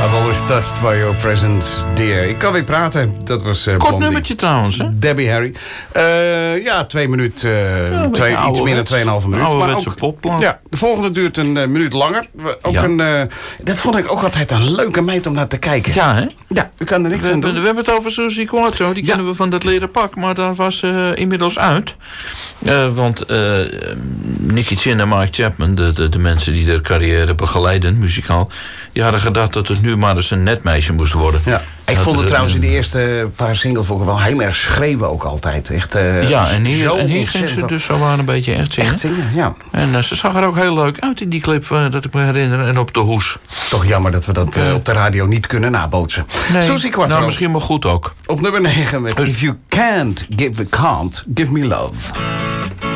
I'm always touched by your presence, dear. Ik kan weer praten. Dat was Kort Blondie. nummertje trouwens, hè? Debbie Harry. 2 minuten. Iets meer dan 2,5 minuut. Ouderwetse popplaat. Ja, de volgende duurt een minuut langer. Dat vond ik ook altijd een leuke meid om naar te kijken. Ja, hè? Ja, ik kan er niks aan doen. We hebben het over Suzy Quarto. Die kennen we van dat leren pak. Maar daar was ze inmiddels uit. Want Nicky Chin en Mike Chapman, de mensen die de carrière begeleiden, muzikaal, die hadden gedacht dat het nu maar eens een netmeisje moest worden. Ja. Ik vond het trouwens in de eerste paar singles vond ik wel heel erg schreeuwen ook altijd. Echt, en hier ging ze dus zo aan een beetje echt zingen. Echt zingen, ja. En ze zag er ook heel leuk uit in die clip, dat ik me herinner. En op de hoes. Het is toch jammer dat we dat op de radio niet kunnen nabootsen. Nee, Suzy Quarto. nou misschien maar goed ook. Op nummer 9 met If You Can't Give Me Love.